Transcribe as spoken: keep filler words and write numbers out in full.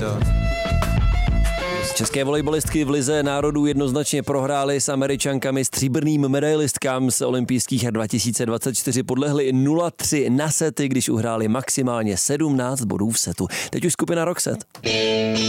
České volejbalistky v lize národů jednoznačně prohrály s Američankami. Stříbrným medailistkám z olympijských her dva tisíce dvacet čtyři podlehly nula tři na sety, když uhráli maximálně sedmnáct bodů v setu. Teď už skupina Roxette.